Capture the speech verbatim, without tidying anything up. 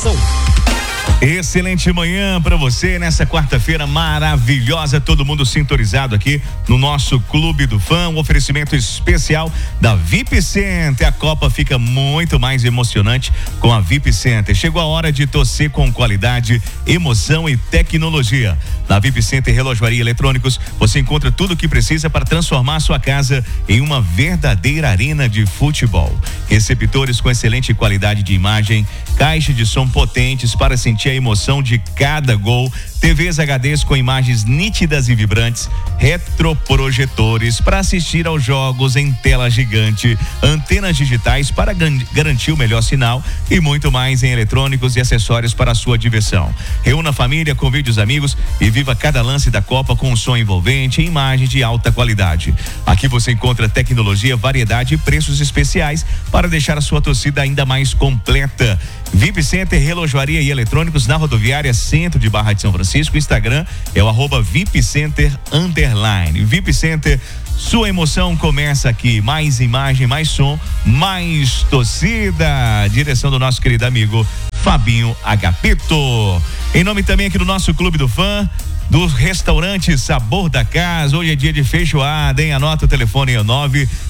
informação. Excelente manhã para você nessa quarta-feira maravilhosa, todo mundo sintonizado aqui no nosso Clube do Fã, um oferecimento especial da V I P Center. A Copa fica muito mais emocionante com a V I P Center. Chegou a hora de torcer com qualidade, emoção e tecnologia. Na V I P Center Relojoaria e Eletrônicos, você encontra tudo o que precisa para transformar sua casa em uma verdadeira arena de futebol. Receptores com excelente qualidade de imagem, caixa de som potentes para sentir a emoção de cada gol, T Vs H Ds com imagens nítidas e vibrantes, retroprojetores para assistir aos jogos em tela gigante, antenas digitais para garantir o melhor sinal e muito mais em eletrônicos e acessórios para a sua diversão. Reúna a família, convide os amigos e viva cada lance da Copa com um som envolvente e imagem de alta qualidade. Aqui você encontra tecnologia, variedade e preços especiais para deixar a sua torcida ainda mais completa. V I P Center Relojoaria e Eletrônicos na rodoviária Centro de Barra de São Francisco. Instagram é o arroba V I P Center underline. V I P Center, sua emoção começa aqui. Mais imagem, mais som, mais torcida. Direção do nosso querido amigo Fabinho Agapito. Em nome também aqui do nosso Clube do Fã, do restaurante Sabor da Casa. Hoje é dia de feijoada, hein? Anota o telefone, é o nove